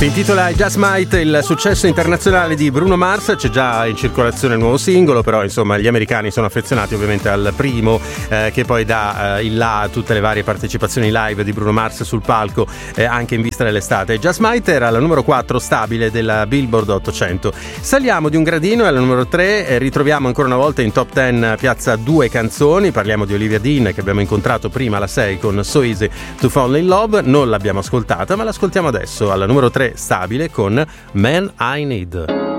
Si intitola I Just Might, il successo internazionale di Bruno Mars. C'è già in circolazione il nuovo singolo, però insomma gli americani sono affezionati ovviamente al primo, che poi dà il là a tutte le varie partecipazioni live di Bruno Mars sul palco, anche in vista dell'estate. Just Might era la numero 4 stabile della Billboard 800. Saliamo di un gradino e alla numero 3 ritroviamo ancora una volta in top 10 piazza due canzoni. Parliamo di Olivia Dean, che abbiamo incontrato prima alla 6 con So Easy to Fall in Love. Non l'abbiamo ascoltata, ma l'ascoltiamo adesso alla numero 3 stabile con Man I Need.